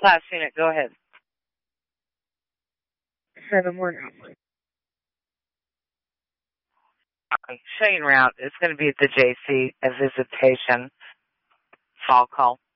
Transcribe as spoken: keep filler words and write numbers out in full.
Last unit, go ahead. Seven more now. Okay. Showing route is going to be at the J C, a visitation. Fall call.